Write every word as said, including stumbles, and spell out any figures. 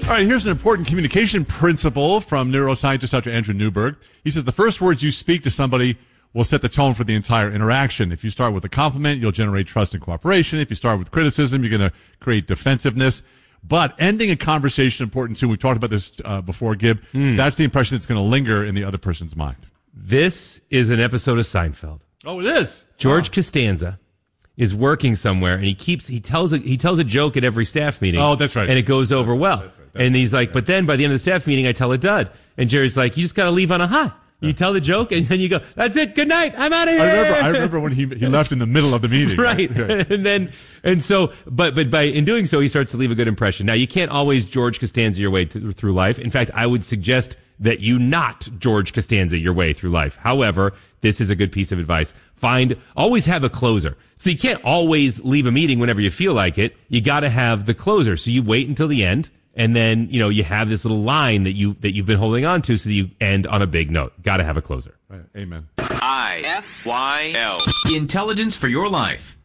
All right, here's an important communication principle from neuroscientist Doctor Andrew Newberg. He says the first words you speak to somebody will set the tone for the entire interaction. If you start with a compliment, you'll generate trust and cooperation. If you start with criticism, you're going to create defensiveness. But ending a conversation is important too. We've talked about this uh, before, Gib. Mm. That's the impression that's going to linger in the other person's mind. This is an episode of Seinfeld. Oh, it is. George oh. Costanza is working somewhere, and he keeps he tells a, he tells a joke at every staff meeting. Oh, that's right. And it goes over that's, well. That's right. That's and right. he's like, but then by the end of the staff meeting, I tell a dud. And Jerry's like, you just got to leave on a high. You tell the joke, and then you go, that's it, good night, I'm out of here. I remember, I remember when he he left in the middle of the meeting. Right. right. And then, and so, but, but by, in doing so, he starts to leave a good impression. Now, you can't always George Costanza your way to, through life. In fact, I would suggest that you not George Costanza your way through life. However, this is a good piece of advice. Find, always have a closer. So you can't always leave a meeting whenever you feel like it. You gotta have the closer. So you wait until the end. And then, you know, you have this little line that you that you've been holding on to so that you end on a big note. Got to have a closer. Right. Amen. I F Y L. Intelligence for your life.